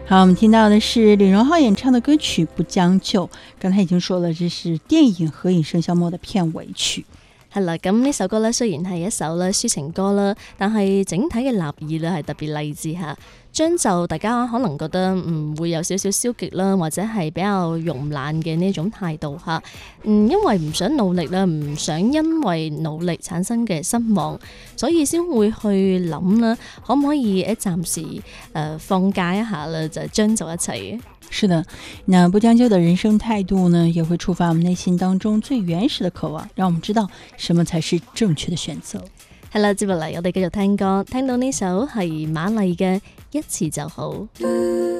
好，我们听到的是李荣浩演唱的歌曲《不將就》，剛才已經說了，這是電影《何以笙簫默》的片尾曲。 係啦，咁呢首歌咧雖然係一首咧抒情歌啦，但係整體嘅立意咧係特別勵志嚇。將就大家可能覺得會有少少消極啦，或者係比較慵懶嘅呢種態度嚇。因為唔想努力啦，唔想因為努力產生嘅失望，所以先會去諗啦，可唔可以暫時放假一下啦，就將就一切。 是的，那不將就的人生態度呢，也會觸發我們內心當中最原始的渴望，讓我們知道什麼才是正確的選擇。 係啦，接落嚟我哋繼續聽歌，聽到呢首係馬麗嘅《一次就好》。